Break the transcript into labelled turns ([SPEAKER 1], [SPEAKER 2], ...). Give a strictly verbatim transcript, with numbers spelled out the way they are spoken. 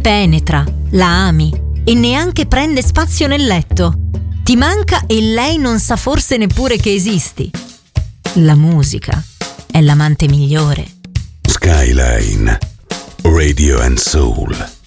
[SPEAKER 1] penetra, la ami e neanche prende spazio nel letto. Ti manca e lei non sa forse neppure che esisti. La musica è l'amante migliore.
[SPEAKER 2] Skyline Radio and Soul.